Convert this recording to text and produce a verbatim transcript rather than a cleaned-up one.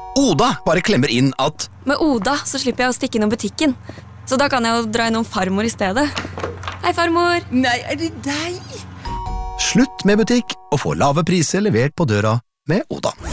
Oda bare klemmer inn at Med Oda så slipper jeg å stikke innom butikken. Så da kan jeg jo dra innom farmor i stedet. Hei, farmor! Nei, er det deg? slutt med butikk og få lave priser levert på døra med Oda.